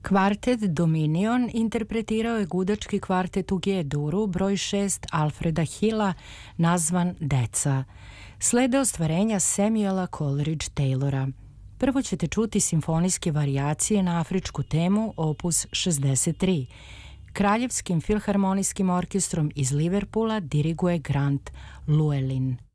Kvartet Dominion interpretirao je gudački kvartet u G-duru broj 6 Alfreda Hilla nazvan Deca. Slede ostvarenja Samuela Coleridge Taylora. Prvo ćete čuti simfonijske varijacije na afričku temu opus 63. Kraljevskim filharmonijskim orkestrom iz Liverpoola diriguje Grant Llewellyn.